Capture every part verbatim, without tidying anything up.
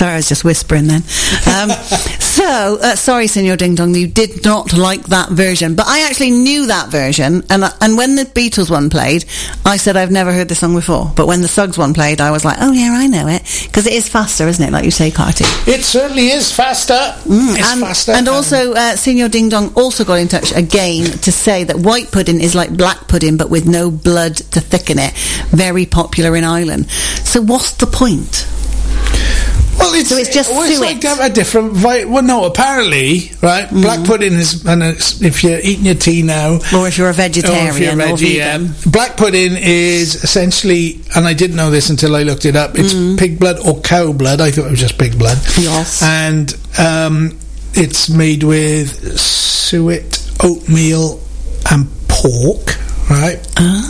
Sorry, I was just whispering then. Um, so, uh, sorry, Senor Ding Dong, you did not like that version. But I actually knew that version. And and when the Beatles one played, I said I've never heard this song before. But when the Suggs one played, I was like, oh, yeah, I know it. Because it is faster, isn't it? Like you say, Carty. It certainly is faster. Mm, it's and, faster. And also, uh, Senor Ding Dong also got in touch again to say that white pudding is like black pudding, but with no blood to thicken it. Very popular in Ireland. So what's the point? Well, it's, so it's just well, it's like suet. a different vi- well no apparently right mm. black pudding is, and it's, if you're eating your tea now, or if you're a vegetarian, or if you're a veggie, or vegan. Um, black pudding is essentially, and I didn't know this until I looked it up, it's mm. pig blood or cow blood. I thought it was just pig blood. Yes. And um, it's made with suet, oatmeal and pork, right?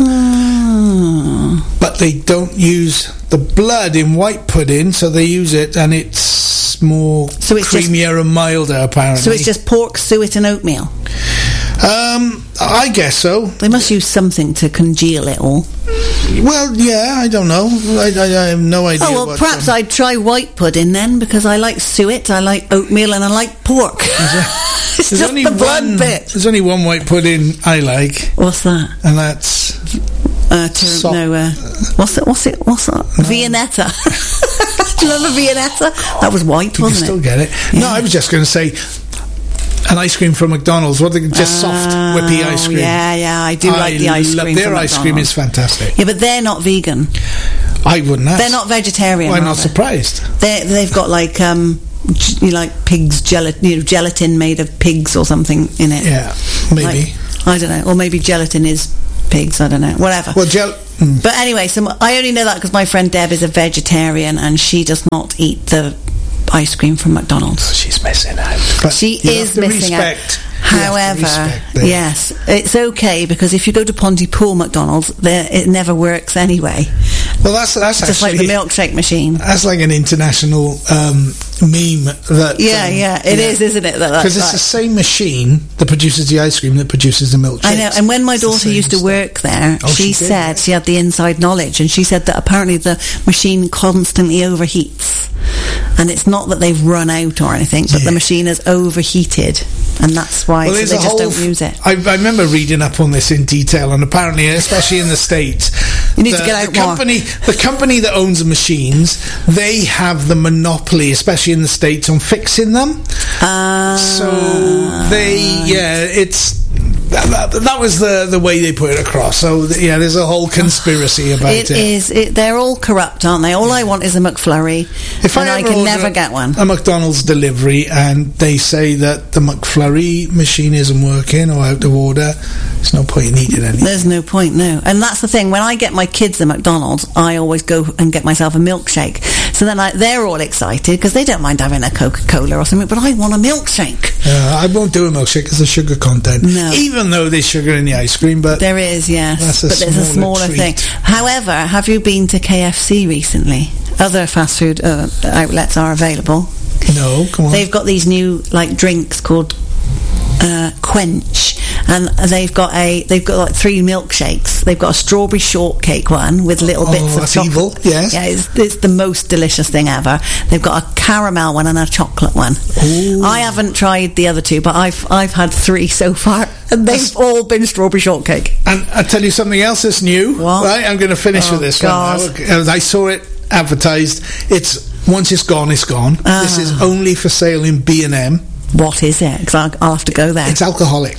Oh. But they don't use the blood in white pudding, so they use it, and it's more so it's creamier just, and milder, apparently. So it's just pork, suet and oatmeal? Um, I guess so. They must use something to congeal it all. Well, yeah, I don't know. I, I, I have no idea. Oh, well, what, perhaps um, I'd try white pudding then, because I like suet, I like oatmeal, and I like pork. It's there's just only the blood one, bit. There's only one white pudding I like. What's that? And that's... Uh, to, so- no, uh, what's it, what's it, what's that? No. Viennetta. Do you remember Viennetta? That was white, you wasn't can still it? get it. Yeah. No, I was just going to say... An ice cream from McDonald's, what they just oh, soft whippy ice cream. Yeah, yeah, I do I like the ice cream. Their from ice cream is fantastic. Yeah, but they're not vegan. I wouldn't ask. They're not vegetarian. Well, I'm not they? surprised. They're, they've got like um, you know, like pigs gelatin, you know, gelatin made of pigs or something in it. Yeah, maybe. Like, I don't know, or maybe gelatin is pigs. I don't know. Whatever. Well, gel. Mm. But anyway, so I only know that because my friend Deb is a vegetarian and she does not eat the ice cream from McDonald's. She's missing out. But she is missing respect. out. However, yes, it's okay because if you go to Pontypool McDonald's, there it never works anyway. Well, that's that's just actually, like the milkshake machine. That's like an international um, meme. That yeah, um, yeah, it yeah. is, isn't it? Because it's like, the same machine that produces the ice cream that produces the milkshake. I know. And when my daughter used to stuff. work there, oh, she, she said she had the inside knowledge, and she said that apparently the machine constantly overheats, and it's not that they've run out or anything, but yeah. the machine has overheated, and that's why well, so they just don't use it. I, I remember reading up on this in detail, and apparently, especially in the States, you need the, to get out the company, more. The company that owns the machines, they have the monopoly, especially in the States, on fixing them. Uh, so they, yeah, it's. That, that, that was the the way they put it across. So yeah, there's a whole conspiracy about it. It is. It, they're all corrupt, aren't they? All I want is a McFlurry, if and I, I can never get one. A McDonald's delivery, and they say that the McFlurry machine isn't working or out of order. There's no point in eating anything. There's no point, no. And that's the thing. When I get my kids a McDonald's, I always go and get myself a milkshake. So then I, they're all excited because they don't mind having a Coca-Cola or something, but I want a milkshake. Uh, I won't do a milkshake because of sugar content. No. Even though there's sugar in the ice cream, but there is, yes. That's a but there's a smaller treat. thing. However, have you been to K F C recently? Other fast food uh, outlets are available. No, come on. They've got these new like drinks called uh, Quench, and they've got a they've got like three milkshakes. They've got a strawberry shortcake one with little oh, bits of that's chocolate. Evil. Yes, yeah, it's, it's the most delicious thing ever. They've got a caramel one and a chocolate one. Ooh. I haven't tried the other two, but I've I've had three so far, and they've that's all been strawberry shortcake. And I tell you something else that's new. What? Right, I'm going to finish oh, with this God. one. Now. I saw it advertised. It's once it's gone, it's gone. Oh. This is only for sale in B and M. What is it? Because I'll, I'll have to go there. It's alcoholic.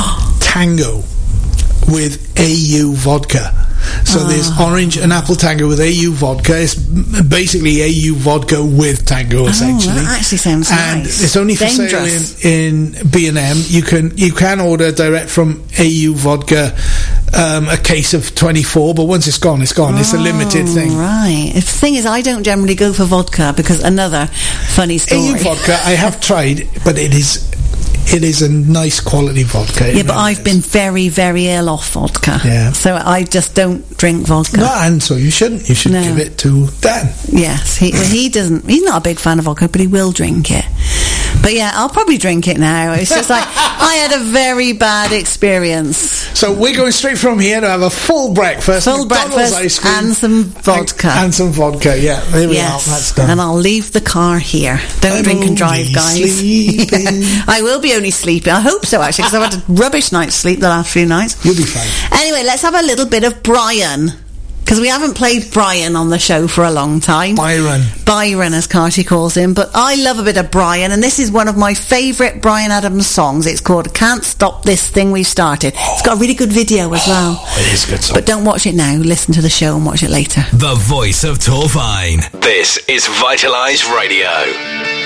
Tango with A U vodka. So oh. there's orange and apple tango with A U vodka. It's basically A U vodka with tango, essentially. Oh, that actually sounds and nice. It's only for Dangerous. sale in, in B and M. You can you can order direct from A U vodka um, a case of twenty-four, but once it's gone, it's gone. Oh, it's a limited thing. Right. The thing is, I don't generally go for vodka because another funny story. A U vodka, I have tried, but it is. It is a nice quality vodka. Yeah, but I've been very, very ill off vodka. Yeah. So I just don't drink vodka. No, and so you shouldn't. You should no. give it to Dan. Yes. He, well, he doesn't. He's not a big fan of vodka, but he will drink it. But yeah, I'll probably drink it now. It's just like, I had a very bad experience. So we're going straight from here to have a full breakfast. Full McDonald's breakfast ice cream, and some vodka. And, and some vodka, yeah. There we yes. are, that's done. And I'll leave the car here. Don't I'm drink and drive, guys. I will be only sleeping. I hope so, actually, because I've had a rubbish night's sleep the last few nights. You'll be fine. Anyway, let's have a little bit of Brian. Because we haven't played Brian on the show for a long time. Byron. Byron, as Carty calls him. But I love a bit of Brian, and this is one of my favourite Bryan Adams songs. It's called Can't Stop This Thing We've Started. It's got a really good video as well. Oh, it is a good song. But don't watch it now. Listen to the show and watch it later. The voice of Torfine. This is Vitalise Radio.